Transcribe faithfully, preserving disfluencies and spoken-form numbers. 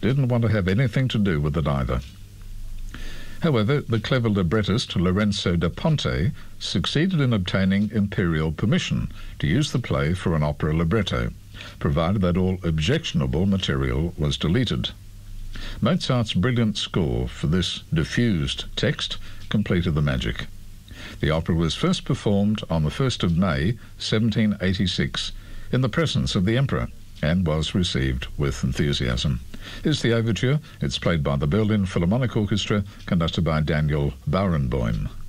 didn't want to have anything to do with it either. However, the clever librettist Lorenzo da Ponte succeeded in obtaining imperial permission to use the play for an opera libretto, provided that all objectionable material was deleted. Mozart's brilliant score for this diffused text completed the magic. The opera was first performed on the first of May, seventeen eighty-six, in the presence of the Emperor, and was received with enthusiasm. Here's the overture. It's played by the Berlin Philharmonic Orchestra, conducted by Daniel Barenboim.